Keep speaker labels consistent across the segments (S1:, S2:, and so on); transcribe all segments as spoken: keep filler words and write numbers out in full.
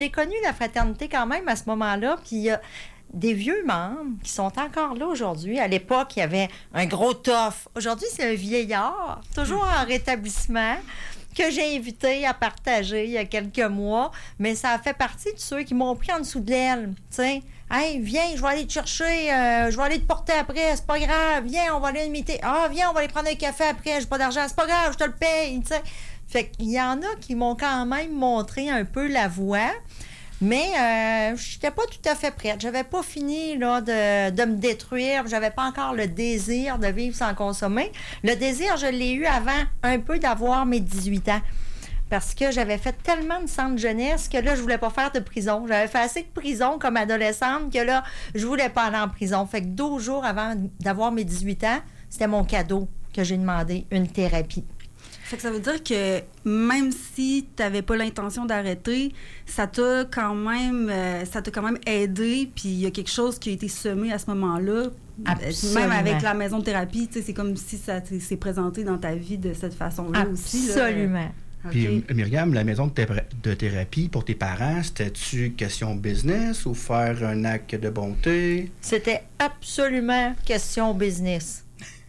S1: J'ai connu la fraternité quand même à ce moment-là, puis il y a des vieux membres qui sont encore là aujourd'hui. À l'époque, il y avait un gros toff. Aujourd'hui, c'est un vieillard, toujours en rétablissement, que j'ai invité à partager il y a quelques mois, mais ça a fait partie de ceux qui m'ont pris en dessous de l'aile, tu sais. Hey, viens, je vais aller te chercher, euh, je vais aller te porter après, c'est pas grave, viens, on va aller imiter. Ah, viens, on va aller prendre un café après, j'ai pas d'argent, c'est pas grave, je te le paye, tu sais. Fait qu'il y en a qui m'ont quand même montré un peu la voie, mais euh, je n'étais pas tout à fait prête. J'avais pas fini là, de, de me détruire, j'avais pas encore le désir de vivre sans consommer. Le désir, je l'ai eu avant un peu d'avoir mes dix-huit ans. Parce que j'avais fait tellement de centres jeunesse que là, je voulais pas faire de prison. J'avais fait assez de prison comme adolescente que là, je voulais pas aller en prison. Fait que douze jours avant d'avoir mes dix-huit ans, c'était mon cadeau que j'ai demandé, une thérapie.
S2: Fait que ça veut dire que même si tu n'avais pas l'intention d'arrêter, ça t'a quand même euh, ça t'a quand même aidé, puis il y a quelque chose qui a été semé à ce moment-là.
S1: Absolument.
S2: Même avec la maison de thérapie, c'est comme si ça s'est présenté dans ta vie de cette façon-là aussi.
S1: Absolument.
S3: Puis,
S2: Okay.
S3: Myriam, la maison de, thé- de thérapie pour tes parents, c'était-tu question business ou faire un acte de bonté?
S1: C'était absolument question business.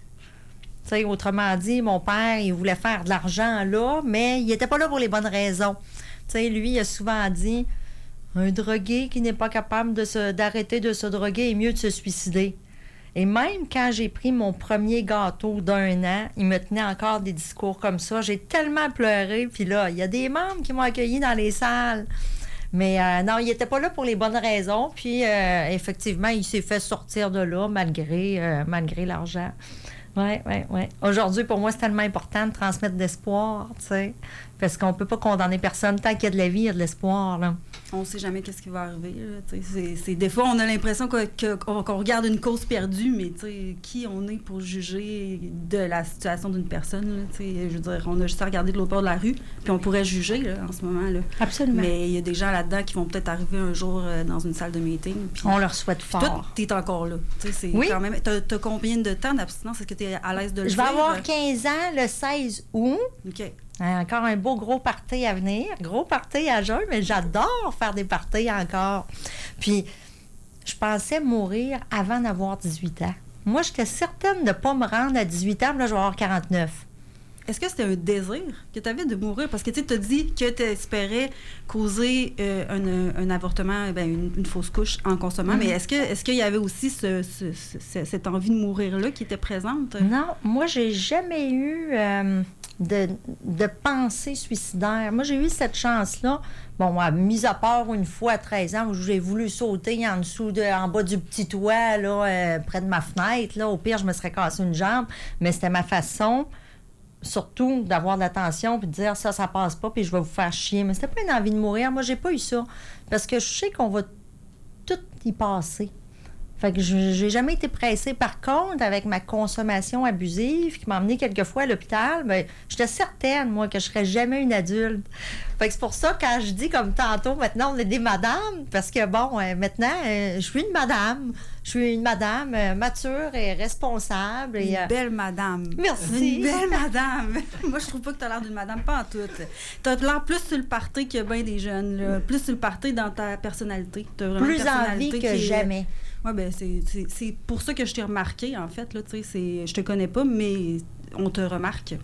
S1: Tu sais, autrement dit, mon père, il voulait faire de l'argent là, mais il n'était pas là pour les bonnes raisons. Tu sais, lui, il a souvent dit, un drogué qui n'est pas capable de se, d'arrêter de se droguer est mieux de se suicider. Et même quand j'ai pris mon premier gâteau d'un an, il me tenait encore des discours comme ça. J'ai tellement pleuré. Puis là, il y a des membres qui m'ont accueilli dans les salles. Mais euh, non, il n'était pas là pour les bonnes raisons. Puis euh, effectivement, il s'est fait sortir de là malgré, euh, malgré l'argent. Oui, oui, oui. Aujourd'hui, pour moi, c'est tellement important de transmettre de l'espoir, tu sais. Parce qu'on ne peut pas condamner personne. Tant qu'il y a de la vie, il y a de l'espoir, là.
S2: On ne sait jamais qu'est-ce qui va arriver. Là, c'est, c'est, des fois, on a l'impression que, que, qu'on, qu'on regarde une cause perdue, mais qui on est pour juger de la situation d'une personne? Là, je veux dire, on a juste à regarder de l'autre bord de la rue, puis on pourrait juger là, en ce moment. Là.
S1: Absolument.
S2: Mais il y a des gens là-dedans qui vont peut-être arriver un jour euh, dans une salle de meeting. Puis,
S1: on leur souhaite fort.
S2: Toi, tu es encore là. C'est
S1: oui.
S2: Quand même, t'as, t'as combien de temps d'abstinence? Est-ce que tu es à l'aise de le
S1: Je
S2: dire?
S1: vais avoir quinze ans le seize août.
S2: OK.
S1: Encore un beau gros party à venir. Gros party à jeun, mais j'adore faire des parties encore. Puis, je pensais mourir avant d'avoir dix-huit ans. Moi, j'étais certaine de ne pas me rendre à dix-huit ans, mais là, je vais avoir quarante-neuf.
S2: Est-ce que c'était un désir que tu avais de mourir? Parce que tu as dit que tu espérais causer euh, un, un avortement, ben, une, une fausse couche en consommant, mm-hmm. mais est-ce que est-ce qu'il y avait aussi ce, ce, ce, cette envie de mourir-là qui était présente?
S1: Non, moi, j'ai jamais eu euh, de, de pensée suicidaire. Moi, j'ai eu cette chance-là. Bon, moi, mis à part une fois à treize ans où j'ai voulu sauter en dessous, de, en bas du petit toit, là, euh, près de ma fenêtre. Là. Au pire, je me serais cassé une jambe, mais c'était ma façon... surtout d'avoir de l'attention puis de dire ça, ça passe pas puis je vais vous faire chier. Mais c'était pas une envie de mourir. Moi, j'ai pas eu ça. Parce que je sais qu'on va tout y passer. Fait que je, j'ai jamais été pressée. Par contre, avec ma consommation abusive qui m'a emmenée quelquefois à l'hôpital, ben, j'étais certaine, moi, que je serais jamais une adulte. Fait que c'est pour ça, quand je dis comme tantôt, maintenant, on est des madames, parce que, bon, euh, maintenant, euh, je suis une madame. Je suis une madame euh, mature et responsable. Et,
S2: une belle madame.
S1: Merci.
S2: Une belle madame. Moi, je trouve pas que tu as l'air d'une madame, pas en tout. Tu as l'air plus sur le party que bien des jeunes, là. Plus sur le party dans ta personnalité. T'as vraiment
S1: plus
S2: une personnalité
S1: envie que
S2: qui est...
S1: jamais.
S2: Oui, bien, c'est, c'est, c'est pour ça que je t'ai remarqué, en fait. Là, c'est, je te connais pas, mais on te remarque.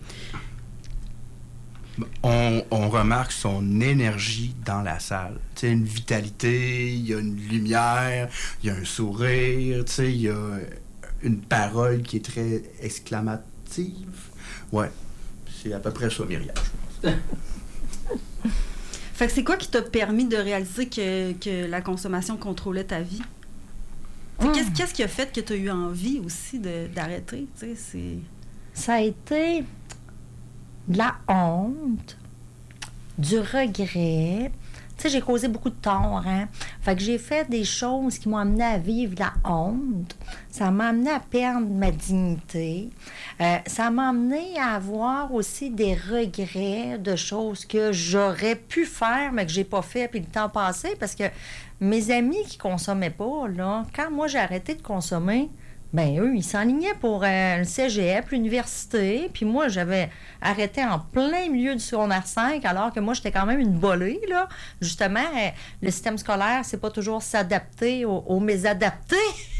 S3: On, on remarque son énergie dans la salle. Tu sais, une vitalité, il y a une lumière, il y a un sourire, tu sais, il y a une parole qui est très exclamative. Ouais, c'est à peu près ça, Myriam, je pense.
S2: Fait que c'est quoi qui t'a permis de réaliser que, que la consommation contrôlait ta vie? Mmh. Qu'est-ce, qu'est-ce qui a fait que tu as eu envie aussi de, d'arrêter? C'est...
S1: Ça a été de la honte, du regret. Tu sais, j'ai causé beaucoup de tort, hein? Fait que j'ai fait des choses qui m'ont amené à vivre la honte. Ça m'a amené à perdre ma dignité. Euh, ça m'a amené à avoir aussi des regrets de choses que j'aurais pu faire, mais que j'ai pas fait, puis le temps passé, parce que mes amis qui consommaient pas, là, quand moi j'ai arrêté de consommer, ben eux, ils s'enlignaient pour euh, le cégep, l'université. Puis moi, j'avais arrêté en plein milieu du secondaire cinq, alors que moi, j'étais quand même une bolée, là. Justement, euh, le système scolaire, c'est pas toujours s'adapter aux, aux mésadaptés.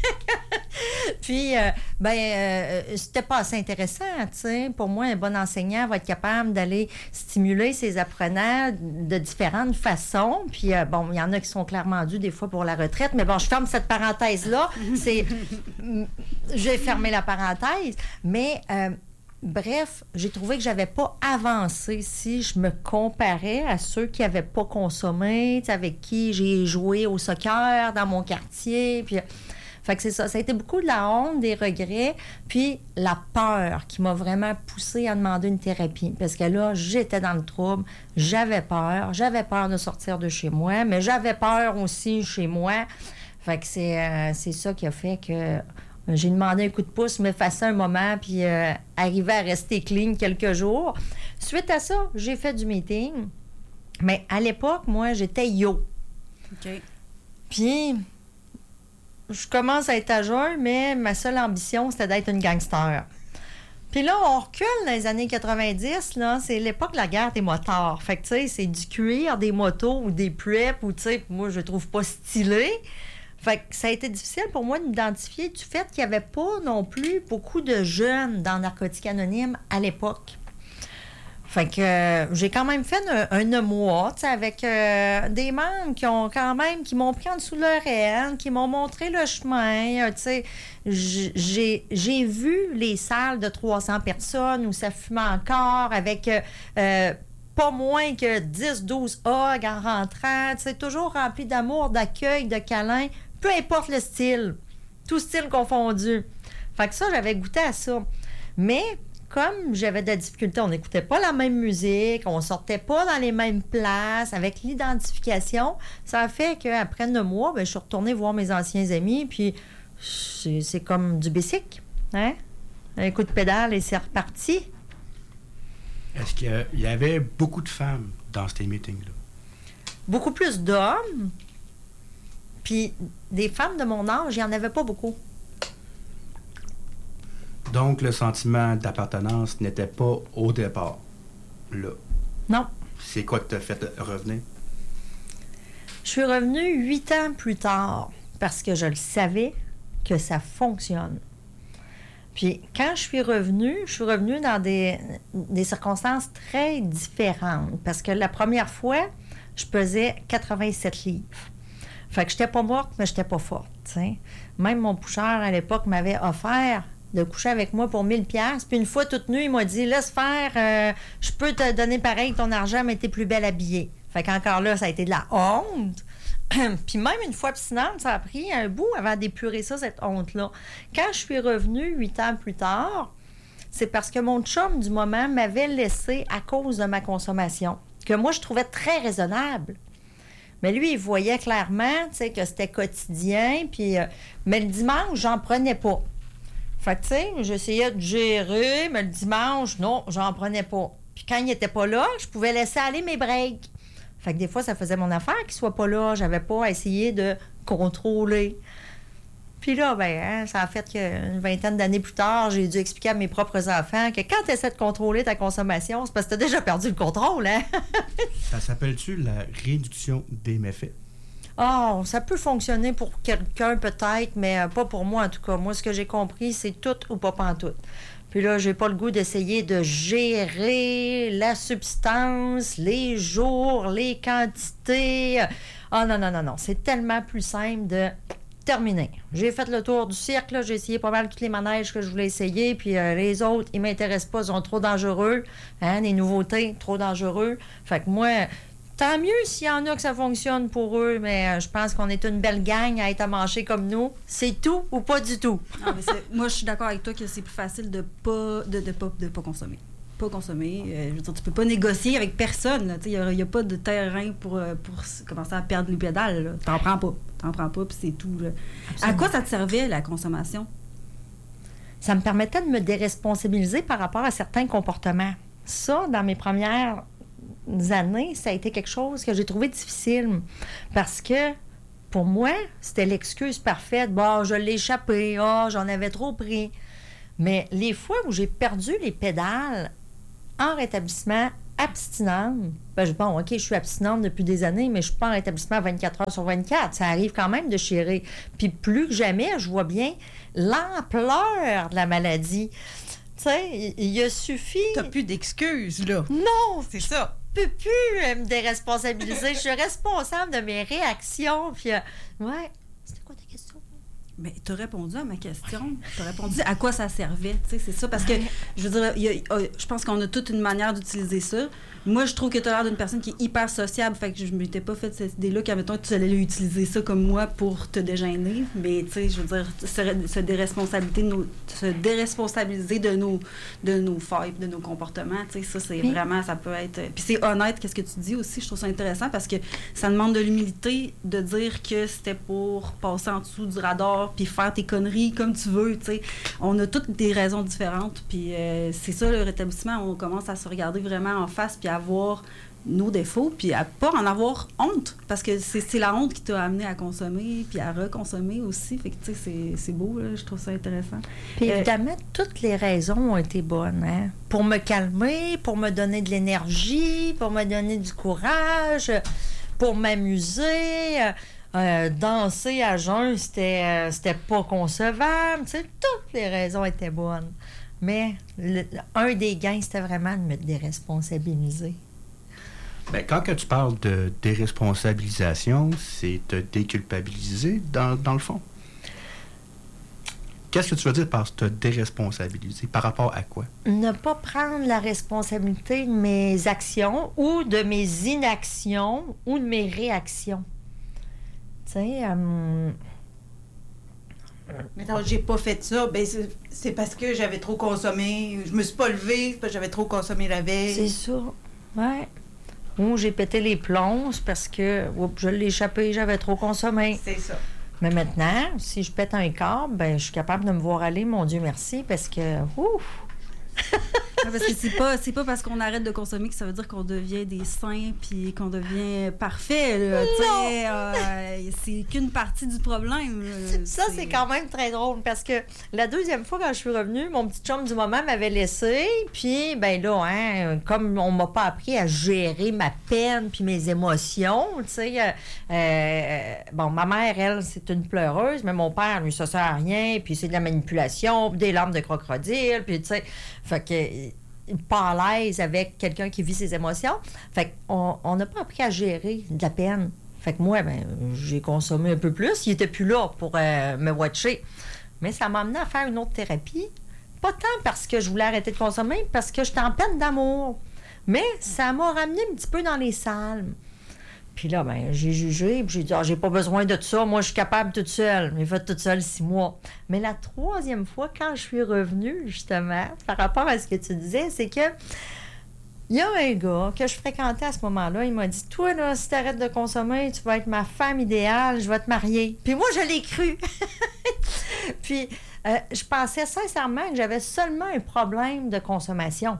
S1: Puis, euh, ben, euh, c'était pas assez intéressant, tu sais. Pour moi, un bon enseignant va être capable d'aller stimuler ses apprenants de différentes façons. Puis, euh, bon, il y en a qui sont clairement dus des fois pour la retraite. Mais bon, je ferme cette parenthèse-là. C'est... J'ai fermé la parenthèse. Mais... Euh, Bref, j'ai trouvé que j'avais pas avancé si je me comparais à ceux qui n'avaient pas consommé, avec qui j'ai joué au soccer dans mon quartier. Puis, fait que c'est ça. Ça a été beaucoup de la honte, des regrets, puis la peur qui m'a vraiment poussée à demander une thérapie. Parce que là, j'étais dans le trouble, j'avais peur, j'avais peur de sortir de chez moi, mais j'avais peur aussi chez moi. Fait que c'est, euh, c'est ça qui a fait que... J'ai demandé un coup de pouce, m'effacer un moment, puis euh, arriver à rester clean quelques jours. Suite à ça, j'ai fait du meeting. Mais à l'époque, moi, j'étais yo.
S2: OK.
S1: Puis, je commence à être à jeun, mais ma seule ambition, c'était d'être une gangster. Puis là, on recule dans les années quatre-vingt-dix, là, c'est l'époque de la guerre des motards. Fait que, tu sais, c'est du cuir, des motos ou des preps, ou, tu sais, moi, je le trouve pas stylé. Fait que ça a été difficile pour moi d'identifier du fait qu'il n'y avait pas non plus beaucoup de jeunes dans Narcotiques Anonymes à l'époque. Fait que euh, j'ai quand même fait un, un émoi, tu sais, avec euh, des membres qui ont quand même, qui m'ont pris en dessous de leur aile, qui m'ont montré le chemin, euh, tu sais. J'ai, j'ai vu les salles de trois cents personnes où ça fumait encore avec... Euh, euh, pas moins que dix douze hogs en rentrant, tu sais, toujours rempli d'amour, d'accueil, de câlins, peu importe le style, tout style confondu. Fait que ça, j'avais goûté à ça. Mais comme j'avais de la difficulté, on n'écoutait pas la même musique, on sortait pas dans les mêmes places, avec l'identification, ça a fait qu'après neuf mois, ben, je suis retournée voir mes anciens amis, puis c'est, c'est comme du bicycle, hein? Un coup de pédale et c'est reparti.
S3: Est-ce qu'il y avait beaucoup de femmes dans ces meetings-là?
S1: Beaucoup plus d'hommes. Puis des femmes de mon âge, il n'y en avait pas beaucoup.
S3: Donc, le sentiment d'appartenance n'était pas au départ, là.
S1: Non.
S3: C'est quoi que t'as fait revenir?
S1: Je suis revenue huit ans plus tard parce que je le savais que ça fonctionne. Puis quand je suis revenue, je suis revenue dans des, des circonstances très différentes. Parce que la première fois, je pesais quatre-vingt-sept livres. Fait que j'étais pas morte, mais j'étais pas forte, t'sais. Même mon pusher, à l'époque, m'avait offert de coucher avec moi pour mille piastres. Puis une fois toute nue, il m'a dit « Laisse faire, euh, je peux te donner pareil ton argent, mais t'es plus belle habillée. » Fait qu'encore là, ça a été de la honte. Puis même une fois abstinente, ça a pris un bout avant d'épurer ça, cette honte-là. Quand je suis revenue huit ans plus tard, c'est parce que mon chum du moment m'avait laissé à cause de ma consommation, que moi, je trouvais très raisonnable. Mais lui, il voyait clairement, tu sais, que c'était quotidien, puis... Euh, mais le dimanche, j'en prenais pas. Fait que, tu sais, j'essayais de gérer, mais le dimanche, non, j'en prenais pas. Puis quand il n'était pas là, je pouvais laisser aller mes breaks. Fait que des fois, ça faisait mon affaire qu'il soit pas là. J'avais pas à essayer de contrôler. Puis là, ben, hein, ça a fait qu'une vingtaine d'années plus tard, j'ai dû expliquer à mes propres enfants que quand tu essaies de contrôler ta consommation, c'est parce que tu as déjà perdu le contrôle, hein?
S3: Ça s'appelle-tu la réduction des méfaits?
S1: Oh, ça peut fonctionner pour quelqu'un peut-être, mais pas pour moi en tout cas. Moi, ce que j'ai compris, c'est tout ou pas pantoute. Puis là, j'ai pas le goût d'essayer de gérer la substance, les jours, les quantités. Ah oh, non, non, non, non. C'est tellement plus simple de terminer. J'ai fait le tour du cirque, là. J'ai essayé pas mal tous les manèges que je voulais essayer, puis euh, les autres, ils m'intéressent pas, ils sont trop dangereux. Hein, les nouveautés, trop dangereux. Fait que moi... Tant mieux s'il y en a que ça fonctionne pour eux, mais euh, je pense qu'on est une belle gang à être à manger comme nous. C'est tout ou pas du tout.
S2: Non, mais c'est, moi, je suis d'accord avec toi que c'est plus facile de pas de, de pas de pas consommer. Pas consommer. Euh, je veux dire, tu peux pas négocier avec personne. Il n'y a, a pas de terrain pour, pour commencer à perdre les pédales. Là. T'en prends pas. T'en prends pas, puis c'est tout. Là. À quoi ça te servait, la consommation?
S1: Ça me permettait de me déresponsabiliser par rapport à certains comportements. Ça, dans mes premières années, ça a été quelque chose que j'ai trouvé difficile parce que pour moi, c'était l'excuse parfaite. Bon, je l'ai échappé, oh, j'en avais trop pris. Mais les fois où j'ai perdu les pédales en rétablissement abstinente, ben, je, bon, OK, je suis abstinente depuis des années, mais je ne suis pas en rétablissement vingt-quatre heures sur vingt-quatre. Ça arrive quand même de chirer. Puis plus que jamais, je vois bien l'ampleur de la maladie. Tu sais, il, il a suffi...
S4: T'as plus d'excuses, là.
S1: Non!
S4: C'est ça.
S1: Je peux plus euh, me déresponsabiliser. Je suis responsable de mes réactions. Puis, euh, ouais. C'était quoi ta question?
S2: Mais tu as répondu à ma question. Tu as répondu à quoi ça servait. Tu sais, c'est ça. Parce que, je veux dire, il y a, je pense qu'on a toute une manière d'utiliser ça. Moi, je trouve que tu as l'air d'une personne qui est hyper sociable. Fait que je ne m'étais pas fait cette idée-là qu'à mettons, tu allais utiliser ça comme moi pour te dégêner. Mais, tu sais, je veux dire, se, se, déresponsabiliser de nos, se déresponsabiliser de nos, de nos failles, de nos comportements. Tu sais, ça, c'est oui. vraiment, ça peut être... Puis c'est honnête, qu'est-ce que tu dis aussi. Je trouve ça intéressant parce que ça demande de l'humilité de dire que c'était pour passer en dessous du radar puis faire tes conneries comme tu veux, tu sais. On a toutes des raisons différentes, puis euh, c'est ça, le rétablissement, on commence à se regarder vraiment en face, puis à voir nos défauts, puis à pas en avoir honte, parce que c'est, c'est la honte qui t'a amené à consommer, puis à reconsommer aussi, fait que, tu sais, c'est, c'est beau, là, je trouve ça intéressant.
S1: Puis
S2: euh,
S1: évidemment, toutes les raisons ont été bonnes, hein? Pour me calmer, pour me donner de l'énergie, pour me donner du courage, pour m'amuser... Euh, Euh, danser à jeun, c'était, euh, c'était pas concevable. Tu sais, toutes les raisons étaient bonnes. Mais le, un des gains, c'était vraiment de me déresponsabiliser.
S3: Bien, quand que tu parles de déresponsabilisation, c'est te déculpabiliser, dans, dans le fond. Qu'est-ce que tu veux dire par te déresponsabiliser? Par rapport à quoi?
S1: Ne pas prendre la responsabilité de mes actions ou de mes inactions ou de mes réactions. Tu sais, euh...
S4: Mais non, j'ai pas fait ça. Ben, c'est, c'est parce que j'avais trop consommé. Je me suis pas levée parce que j'avais trop consommé la veille.
S1: C'est ça. Ouais. Ou j'ai pété les plombs parce que oups, je l'ai échappé, j'avais trop consommé.
S4: C'est ça.
S1: Mais maintenant, si je pète un câble, ben, je suis capable de me voir aller, mon Dieu merci, parce que... Ouf!
S2: Parce que c'est pas, c'est pas parce qu'on arrête de consommer que ça veut dire qu'on devient des saints puis qu'on devient parfait. Là, euh, c'est qu'une partie du problème. Là.
S1: Ça, c'est... c'est quand même très drôle parce que la deuxième fois, quand je suis revenue, mon petit chum du moment m'avait laissé. Puis, ben là, hein, comme on m'a pas appris à gérer ma peine puis mes émotions, tu sais, euh, euh, bon, ma mère, elle, c'est une pleureuse, mais mon père, lui, ça sert à rien. Puis c'est de la manipulation, puis des larmes de crocodile, puis tu sais, fait que pas à l'aise avec quelqu'un qui vit ses émotions. Fait qu'on n'a pas appris à gérer de la peine. Fait que moi, ben, j'ai consommé un peu plus. Il était plus là pour euh, me watcher. Mais ça m'a amené à faire une autre thérapie. Pas tant parce que je voulais arrêter de consommer, parce que j'étais en peine d'amour. Mais ça m'a ramené un petit peu dans les salles. Puis là, ben, j'ai jugé, puis j'ai dit, ah, j'ai pas besoin de tout ça, moi, je suis capable toute seule. J'ai fait toute seule six mois. Mais la troisième fois, quand je suis revenue, justement, par rapport à ce que tu disais, c'est que il y a un gars que je fréquentais à ce moment-là, il m'a dit, toi, là, si tu arrêtes de consommer, tu vas être ma femme idéale, je vais te marier. Puis moi, je l'ai cru. Puis, euh, je pensais sincèrement que j'avais seulement un problème de consommation.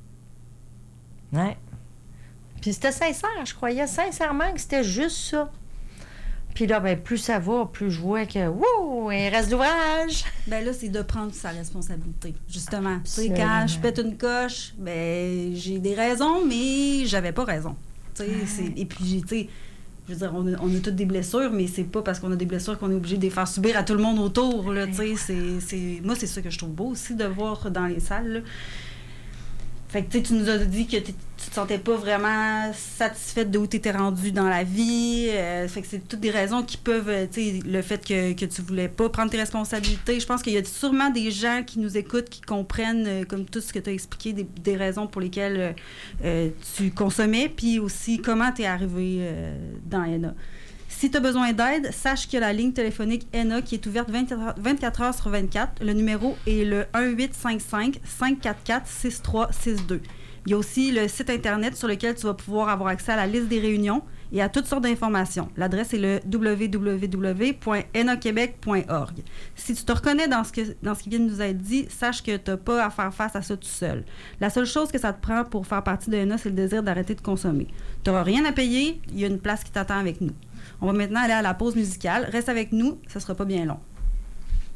S1: Ouais. Puis c'était sincère, je croyais sincèrement que c'était juste ça. Puis là, ben, plus ça va, plus je vois que, wouh, il reste d'ouvrage.
S2: Ben là, c'est de prendre sa responsabilité, justement. Tu sais, quand je pète une coche, ben, j'ai des raisons, mais j'avais pas raison. Tu sais, c'est... Et puis, tu sais, je veux dire, on a, on a toutes des blessures, mais c'est pas parce qu'on a des blessures qu'on est obligé de les faire subir à tout le monde autour, là, tu sais. C'est, c'est... Moi, c'est ça que je trouve beau aussi, de voir dans les salles, là. Fait que, tu sais, tu nous as dit que tu te sentais pas vraiment satisfaite de où tu étais rendue dans la vie. Euh, fait que c'est toutes des raisons qui peuvent, tu sais, le fait que, que tu voulais pas prendre tes responsabilités. Je pense qu'il y a sûrement des gens qui nous écoutent, qui comprennent, euh, comme tout ce que tu as expliqué, des, des raisons pour lesquelles euh, tu consommais, puis aussi comment tu es arrivé euh, dans E N A. Si tu as besoin d'aide, sache qu'il y a la ligne téléphonique E N A qui est ouverte vingt-quatre heures sur vingt-quatre. Le numéro est le un huit cinq cinq, cinq quatre quatre, six trois six deux. Il y a aussi le site Internet sur lequel tu vas pouvoir avoir accès à la liste des réunions et à toutes sortes d'informations. L'adresse est le w w w point n a québec point org. Si tu te reconnais dans ce, que, dans ce qui vient de nous être dit, sache que tu n'as pas à faire face à ça tout seul. La seule chose que ça te prend pour faire partie de E N A, c'est le désir d'arrêter de consommer. Tu n'auras rien à payer, il y a une place qui t'attend avec nous. On va maintenant aller à la pause musicale. Reste avec nous, ça sera pas bien long.